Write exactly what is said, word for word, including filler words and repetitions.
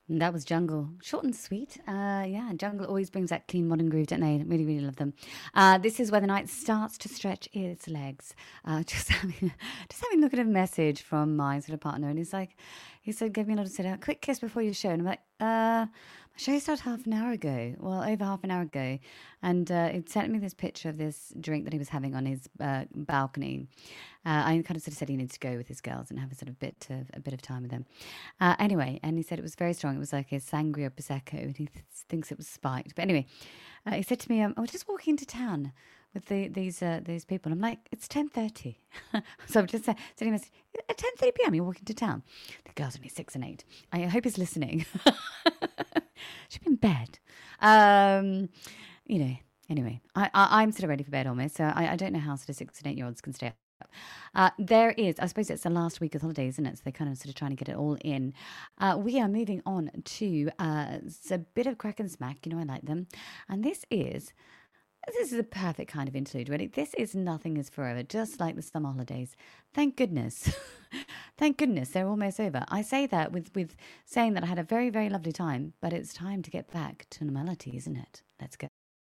And that was Jungle. Short and sweet. Uh, yeah, Jungle always brings that clean modern groove, don't they? Really, really love them. Uh, this is where the night starts to stretch its legs. Uh, just having, just having a look at a message from my sort of partner, and he's like, he said, give me a little sit down, quick kiss before your show. And I'm like, uh, my show started half an hour ago. Well, over half an hour ago, and uh, it sent me this picture of this drink that he was having on his uh, balcony. Uh, I kind of sort of said he needed to go with his girls and have a sort of bit of a bit of time with them. Uh, anyway, and he said it was very strong. It was like a sangria prosecco, and he th- thinks it was spiked. But anyway, uh, he said to me, um, "I was just walking into town with the, these uh, these people." I'm like, "It's ten thirty," so I'm just uh, sending a message at ten thirty p m. You're walking to town. The girls only six and eight. I hope he's listening. Should be in bed. Um, you know. Anyway, I, I I'm sort of ready for bed almost. So I, I don't know how sort of six and eight year olds can stay up. Uh, there is, I suppose it's the last week of holidays, isn't it? So they're kind of sort of trying to get it all in. Uh, we are moving on to uh, a bit of crack and smack. You know, I like them. And this is, this is a perfect kind of interlude, really. This is Nothing is Forever, just like the summer holidays. Thank goodness. Thank goodness they're almost over. I say that with, with saying that I had a very, very lovely time, but it's time to get back to normality, isn't it? Let's go.